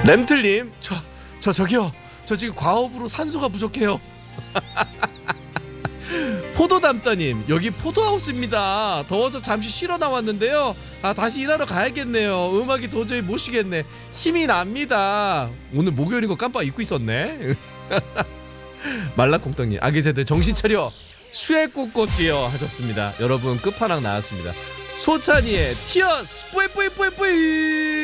램틀님, 저기요. 저 지금 과업으로 산소가 부족해요. 포도담따님, 여기 포도하우스입니다. 더워서 잠시 쉬러 나왔는데요. 다시 일하러 가야겠네요. 음악이 도저히 못 쉬겠네. 힘이 납니다. 오늘 목요일인 거 깜빡 잊고 있었네. 말라콩떡님, 아기새들 정신 차려. 수액꽃꽃 뛰어 하셨습니다. 여러분 끝판왕 나왔습니다. 소찬이의 티어스 뿌이뿌이뿌이뿌이.